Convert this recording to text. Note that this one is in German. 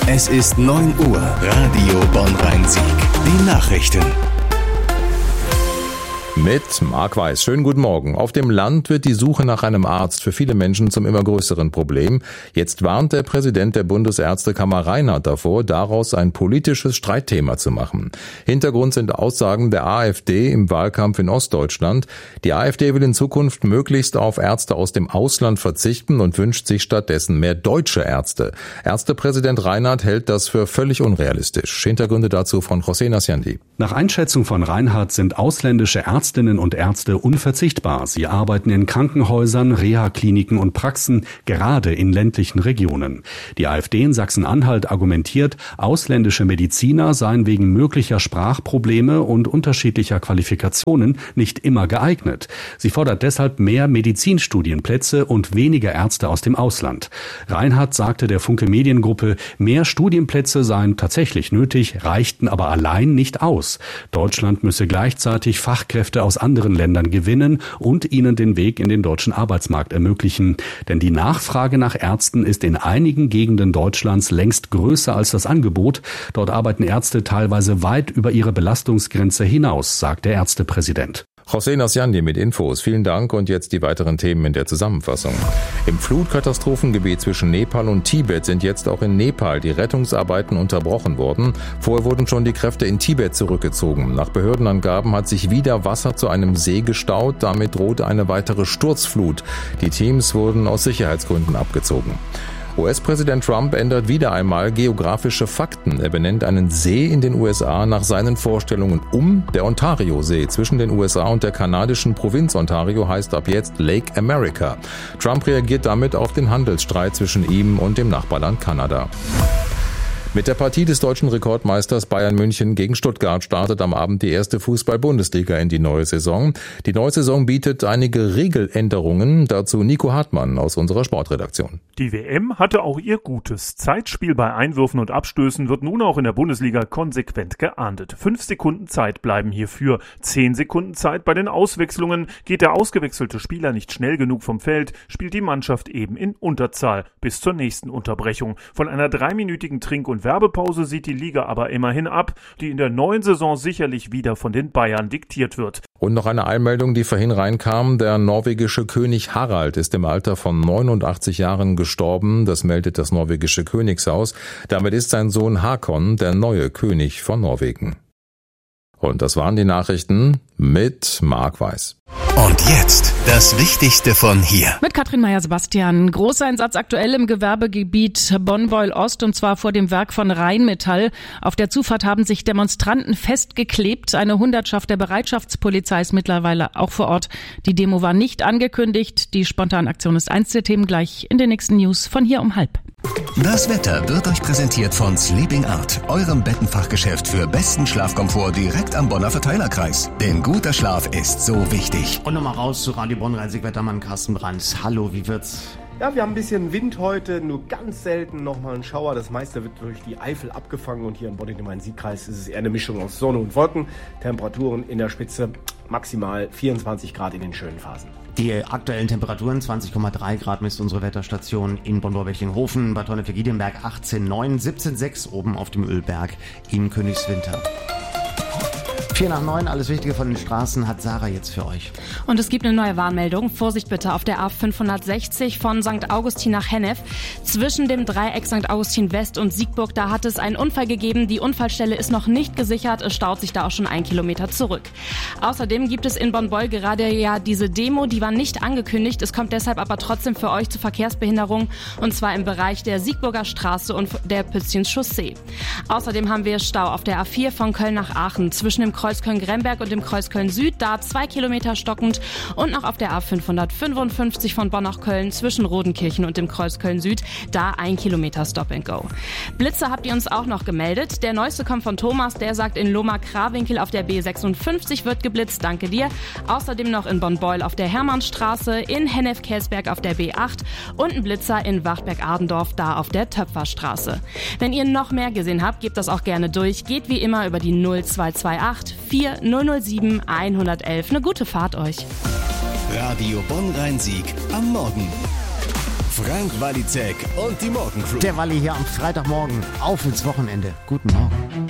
Es ist 9 Uhr. Radio Bonn-Rhein-Sieg. Die Nachrichten. Mit Marc Weiß. Schönen guten Morgen. Auf dem Land wird die Suche nach einem Arzt für viele Menschen zum immer größeren Problem. Jetzt warnt der Präsident der Bundesärztekammer Reinhardt davor, daraus ein politisches Streitthema zu machen. Hintergrund sind Aussagen der AfD im Wahlkampf in Ostdeutschland. Die AfD will in Zukunft möglichst auf Ärzte aus dem Ausland verzichten und wünscht sich stattdessen mehr deutsche Ärzte. Ärztepräsident Reinhardt hält das für völlig unrealistisch. Hintergründe dazu von José Nasciandi. Nach Einschätzung von Reinhardt sind ausländische Ärztinnen und Ärzte unverzichtbar. Sie arbeiten in Krankenhäusern, Reha-Kliniken und Praxen, gerade in ländlichen Regionen. Die AfD in Sachsen-Anhalt argumentiert, ausländische Mediziner seien wegen möglicher Sprachprobleme und unterschiedlicher Qualifikationen nicht immer geeignet. Sie fordert deshalb mehr Medizinstudienplätze und weniger Ärzte aus dem Ausland. Reinhardt sagte der Funke Mediengruppe, mehr Studienplätze seien tatsächlich nötig, reichten aber allein nicht aus. Deutschland müsse gleichzeitig Fachkräfte aus anderen Ländern gewinnen und ihnen den Weg in den deutschen Arbeitsmarkt ermöglichen. Denn die Nachfrage nach Ärzten ist in einigen Gegenden Deutschlands längst größer als das Angebot. Dort arbeiten Ärzte teilweise weit über ihre Belastungsgrenze hinaus, sagt der Ärztepräsident. José Nasciandi mit Infos. Vielen Dank und jetzt die weiteren Themen in der Zusammenfassung. Im Flutkatastrophengebiet zwischen Nepal und Tibet sind jetzt auch in Nepal die Rettungsarbeiten unterbrochen worden. Vorher wurden schon die Kräfte in Tibet zurückgezogen. Nach Behördenangaben hat sich wieder Wasser zu einem See gestaut. Damit drohte eine weitere Sturzflut. Die Teams wurden aus Sicherheitsgründen abgezogen. US-Präsident Trump ändert wieder einmal geografische Fakten. Er benennt einen See in den USA nach seinen Vorstellungen um. Der Ontario-See zwischen den USA und der kanadischen Provinz Ontario heißt ab jetzt Lake America. Trump reagiert damit auf den Handelsstreit zwischen ihm und dem Nachbarland Kanada. Mit der Partie des deutschen Rekordmeisters Bayern München gegen Stuttgart startet am Abend die erste Fußball-Bundesliga in die neue Saison. Die neue Saison bietet einige Regeländerungen. Dazu Nico Hartmann aus unserer Sportredaktion. Die WM hatte auch ihr Gutes. Zeitspiel bei Einwürfen und Abstößen wird nun auch in der Bundesliga konsequent geahndet. 5 Sekunden Zeit bleiben hierfür. 10 Sekunden Zeit bei den Auswechslungen. Geht der ausgewechselte Spieler nicht schnell genug vom Feld, spielt die Mannschaft eben in Unterzahl bis zur nächsten Unterbrechung. Von einer 3-minütigen Trink- und Werbepause sieht die Liga aber immerhin ab, die in der neuen Saison sicherlich wieder von den Bayern diktiert wird. Und noch eine Einmeldung, die vorhin reinkam. Der norwegische König Harald ist im Alter von 89 Jahren gestorben. Das meldet das norwegische Königshaus. Damit ist sein Sohn Hakon der neue König von Norwegen. Und das waren die Nachrichten mit Marc Weiß. Und jetzt das Wichtigste von hier. Mit Katrin Meyer-Sebastian. Großeinsatz aktuell im Gewerbegebiet Bonn-Beuel-Ost und zwar vor dem Werk von Rheinmetall. Auf der Zufahrt haben sich Demonstranten festgeklebt. Eine Hundertschaft der Bereitschaftspolizei ist mittlerweile auch vor Ort. Die Demo war nicht angekündigt. Die Spontanaktion ist eins der Themen gleich in den nächsten News von hier um 12:30. Das Wetter wird euch präsentiert von Sleeping Art, eurem Bettenfachgeschäft für besten Schlafkomfort direkt am Bonner Verteilerkreis. Denn guter Schlaf ist so wichtig. Und nochmal raus zu Radio Bonn-Rhein-Sieg-Wettermann Carsten Brandt. Hallo, wie wird's? Ja, wir haben ein bisschen Wind heute, nur ganz selten nochmal ein Schauer. Das meiste wird durch die Eifel abgefangen und hier in Bonn im Rhein-Sieg-Kreis ist es eher eine Mischung aus Sonne und Wolken. Temperaturen in der Spitze maximal 24 Grad in den schönen Phasen. Die aktuellen Temperaturen 20,3 Grad misst unsere Wetterstation in Bonn-Borwechlinghofen, Bad Honnefeld-Diedenberg 18,9, 17,6 oben auf dem Ölberg in Königswinter. 4 nach 9, alles Wichtige von den Straßen hat Sarah jetzt für euch. Und es gibt eine neue Warnmeldung. Vorsicht bitte auf der A560 von St. Augustin nach Hennef. Zwischen dem Dreieck St. Augustin West und Siegburg, da hat es einen Unfall gegeben. Die Unfallstelle ist noch nicht gesichert. Es staut sich da auch schon 1 Kilometer zurück. Außerdem gibt es in Bonn-Beuel gerade ja diese Demo, die war nicht angekündigt. Es kommt deshalb aber trotzdem für euch zu Verkehrsbehinderung. Und zwar im Bereich der Siegburger Straße und der Pützchens Chaussee. Außerdem haben wir Stau auf der A4 von Köln nach Aachen. Zwischen dem Kreuz Köln-Gremberg und dem Kreuz Köln-Süd, da 2 Kilometer stockend und noch auf der A555 von Bonn nach Köln zwischen Rodenkirchen und dem Kreuz Köln-Süd, da 1 Kilometer Stop and Go. Blitze habt ihr uns auch noch gemeldet. Der neueste kommt von Thomas, der sagt, in Lohmar-Krawinkel auf der B56 wird geblitzt, danke dir. Außerdem noch in Bonn-Beuel auf der Hermannstraße, in Hennef-Käsberg auf der B8 und ein Blitzer in Wachtberg-Adendorf, da auf der Töpferstraße. Wenn ihr noch mehr gesehen habt, gebt das auch gerne durch. Geht wie immer über die 0228 4007 111. Eine gute Fahrt euch. Radio Bonn-Rhein-Sieg am Morgen. Frank Walizek und die Morgencrew. Der Walli hier am Freitagmorgen. Auf ins Wochenende. Guten Morgen.